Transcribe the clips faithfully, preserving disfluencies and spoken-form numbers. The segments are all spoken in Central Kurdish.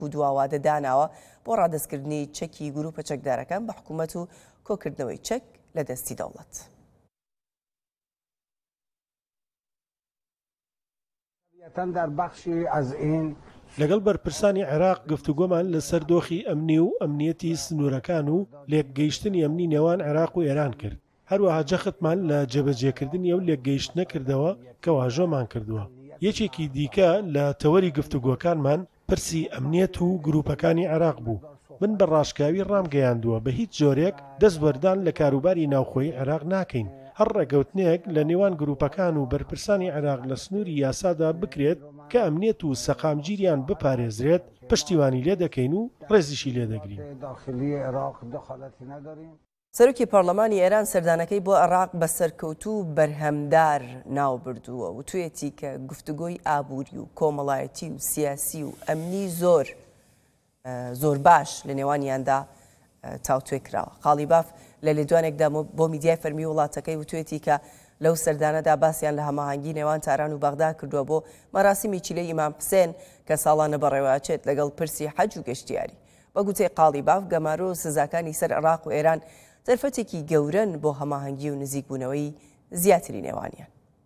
و دواوادە داناوە بۆ ڕادەستکردنی چەکی گروپە چەکدارەکان بە حکوومەت و کۆکردنەوەی چەک لە دەستی دەوڵەت. لەگەڵ بەرپرسانی عێراق گفتوگۆمان لەسەر دۆخی ئەمنی و ئەمنیەتی سنوورەکان و لێکگەیشتنی ئەمنی نێوان عێراق و ئێران کرد. هەروەها جەختمان لە جێبەجێکردنی ئەو لێکگەیشتنە کردەوە کە واژۆمان کردووە. یەکێکی دیکە لە تەوەری گفتوگۆکانمان پرسی ئەمنیەت و گروپەکانی عێراق بوو. من بە ڕاشکاوی ڕامگەیاندووە بە هیچ جۆرێک دەستوەردان لە کاروباری ناوخۆی عێراق ناکەین. هەر ڕێگەوتنێک لە نێوان گروپەکان و بەرپرسانی عێراق لە سنووری یاسادا بکرێت کە ئەمنیەت و سەقامگیریان بپارێزرێت پشتیوانی لێ دەکەین و ڕێزیشی لێ دەگرین. سەرۆکی پەرلەمانی ئێران سەردانەکەی بۆ عێراق بە سەرکەوتوو بەرهەمدار ناو بردووە و توێتی کە گفتوگۆی ئابووری و کۆمەڵایەتی و سیاسی و ئەمنی زۆر زۆر باش لە نێوانیاندا تاوتوێ کراوە. خاڵی باف لە لێدوانێکدا بۆ میدیای فەرمی وڵاتەکەی و توێتی کە لەو سەردانەدا باسییان لە هەماهەنگی نێوان تاران و بەغدا کردووە بۆ مەراسیمی چیلەی ئیمام حوسێن کە ساڵانە بەڕێوەچێت لەگەڵ پرسی حەج و گەشتیاری. بە گوتەی قاڵی باف گەمارۆ و سزاکانی سەر عێراق و ئێران تەرفەتێکی گەورەن بۆ هەماهەنگی و نزیکبوونەوەی زیاتری نێوانیان.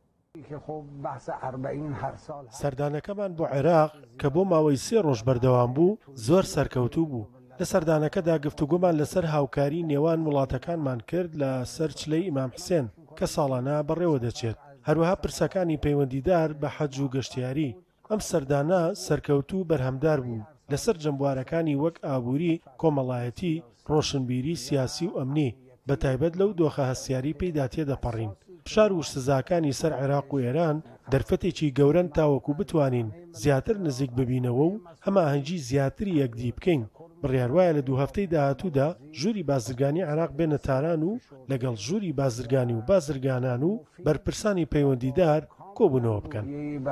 سەردانەکەمان بۆ عێراق کە بۆ ماوەی سێ ڕۆژ بەردەوام بوو زۆر سەرکەوتوو بوو. لە سەردانەکەدا گفتوگۆمان لەسەر هاوکاری نێوان وڵاتەکانمان کرد لە سەر چلەی ئیمام حوسێن کە ساڵانە بەڕێوە دەچێت. هەروەها پرسەکانی پەیوەندیدار بە حەج و گەشتیاری. ئەم سەردانە سەرکەوتوو بەرهەمدار بوو لەسەر جەمبوارەکانی وەک ئابووری، کۆمەڵایەتی، ڕۆشنبیری سیاسی و ئەمنی بە تایبەت لەو دۆخە هەستیاری پێیدا تێدەپەڕین. فشار و سزاکانی سەر عێراق و ئێران دەرفەتێکی گەورەن تاوەکو بتوانین زیاتر نزیک ببینەوە و هەماهەنگی زیاتری یەکدی بکەین. بڕیاروایە لە دوو هەفتەی داهاتوودا ژووری بازرگانی عێراق بێنە تاران و لەگەڵ ژووری بازرگانی و بازرگانان و بەرپرسانی پەیوەندیدار کۆبوونەوە بکەن.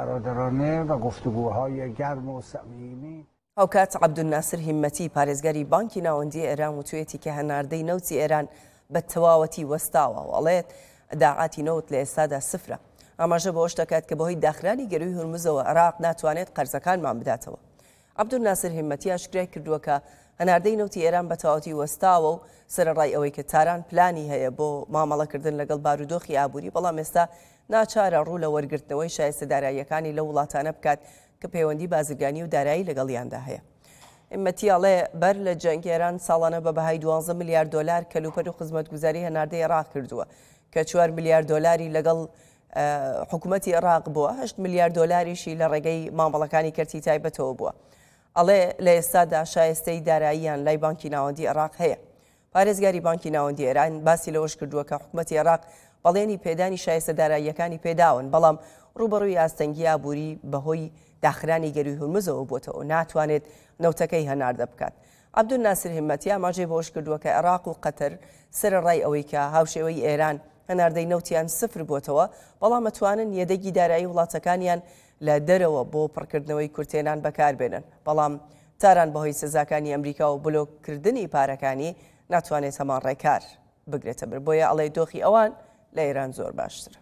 هاوکات عەبدولناسر هیممەتی پارێزگاری بانکی ناوەندی ئێران وتوێتی کە هەناردەی نەوتی ئێران بە تەواوەتی وەستاوە و ئەڵێت داعاتی نەوت لە ئێستادا سفرە. ئاماژە بە ئەوش دەکات کە بەهۆی داخرانی گەروی هورمزەوە عێراق ناتوانێت قەرزەکانمان بداتەوە. عەبدولناسر هیممەتی ئاشکرای کردووە کە هەناردەی نەوتی ئێران بە تەواوەتی وەستاوە و سەرەڕای ئەوەی کە تاران پلانی هەیە بۆ مامەڵەکردن لەگەڵ بارودۆخی ئابووری، بەڵام ئێستا ناچارە ڕوو لە وەرگرتنەوەی شایستەداراییەکانی لە وڵاتانە بکات کە پەیوەندی بازرگانی و دارایی لەگەڵیاندا هەیە. هیممەتی ئەڵێ بەر لە جەنگ ئێران ساڵانە بە بەهای دوانزە میلیارد دۆلار کەلوپەر و خزمەتگوزاری هەناردەی عێراق کردووە کە چوار میلیارد دۆلاری لەگەڵ حکوومەتی عێراق بووە، هەشت میلیارد دۆلاریشی لە ڕێگەی مامەڵەکانی کەرتی تایبەتەوە بووە. ئەڵێ لە ئێستادا شایستەی داراییان لای بانکی ناوەندی عێراق هەیە. پارێزگاری بانکی ناوەندی ئێران باسی لەوەش کردووە کە حکوومەتی عێراق بەڵێنی پێدانی شایستە داراییەکانی پێداون، بەڵام ڕوبەڕووی ئاستەنگی ئابووری بەهۆی داخرانی گەروی هورمزەوە بۆتەوە و ناتوانێت نەوتەکەی هەناردە بکات. عەبدولناسر هیممەتی ئاماژەی بەوەش کردووە کە عێراق و قەتەر سەرەڕای ئەوەی کە هاوشێوەی ئێران هەناردەی نەوتیان سفر بۆتەوە، بەڵام ئەتوانن یەدەگی دارایی وڵاتەکانیان لە دەرەوە بۆ پڕکردنەوەی کورتێنان بەکاربێنن، بەڵام تاران بەهۆی سزاکانی ئەمریکا و بلۆکردنی پارەکانی ناتوانێت هەمان ڕێکار بگرێتە بەر. بۆیە ئەڵێ دۆخی ئەوان لە ئێران زۆر باشترە.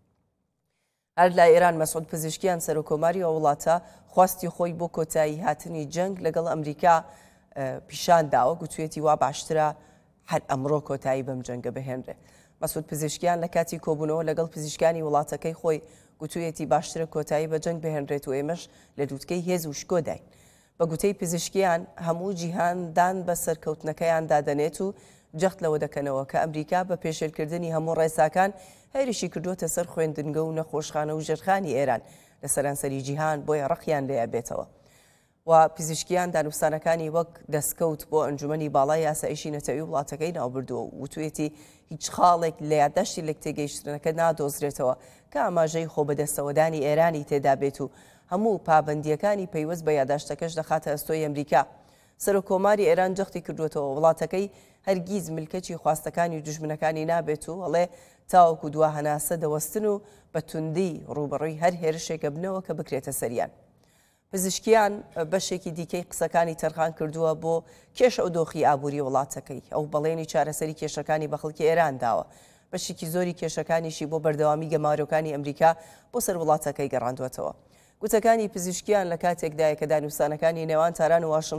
هەر لای ئێران مەسعود پزیشکیان سەرۆکۆماری ئەو وڵاتە خواستی خۆی بۆ کۆتایی هاتنی جەنگ لەگەڵ ئەمریکا پیشان داوە، گوتوێتی وا باشترە هەر ئەمڕۆ کۆتایی بەم جەنگە بهێنرێ. مەسعود پزیشکیان لە کاتی کۆبوونەوە لەگەڵ پزیشکانی وڵاتەکەی خۆی گوتوێتی باشترە کۆتایی بە جەنگ بهێنرێت و ئێمەش لە دووتکەی هێز و شکۆداین. بە گوتەی پزیشکیان هەموو جیهاندان بە سەرکەوتنەکەیان دادەنێت و جەخت لەوە دەکەنەوە کە ئەمریکا بە پێشێلکردنی هەموو ڕێساکان هەیریشی کردووەتە سەر خوێندنگە و نەخۆشخانە و ژێرخانی ئێران لە سەرانسەری جیهان بۆیە ڕقیان لێە بێتەوە. و پزیشکیان دانوستانەکانی وەک دەستکەوت بۆ ئەنجومەنی باڵای یاسایشی نەتەوەی وڵاتەکەی ناوبردووە و وتوێتی هیچ خاڵێک لە یادداشتی لە تێگەیشتنەکە نادۆزرێتەوە کە ئاماژەی خۆبەدەستەوەدانی ئێرانی تێدا بێت و هەموو پابەندیەکانی پەیوەست بە یادداشتەکەش دەخاتە ئەستۆی ئەمریکا. سەرۆکۆماری ئێران جەختی کردوێتەوە وڵاتەکەی هەرگیز ملکەچی خواستەکانی و دوژمنەکانی نابێت و هەڵێ تاوەکو دوا هەناسە دەوەستن و بە توندی ڕوبەڕووی هەر هێرشێکە بنەوە کە بکرێتە سەریان. پزیشکیان بەشێکی دیکەی قسەکانی تەرخان کردووە بۆ کێش ئەو دۆخی ئابووری وڵاتەکەی، ئەو بەڵێنی چارەسەری کێشەکانی بە خەڵکی ئێران داوە. بەشێکی زۆری کێشەکانیشی بۆ بەردەوامی گەمارۆکانی ئەمریکا بۆ سەر وڵاتەکەی گەڕاندوێتەوە. گوتەکانی پزیشکیان لە کاتێکدایە کە دانووسانەکانی نێوان تاران و واشنگتن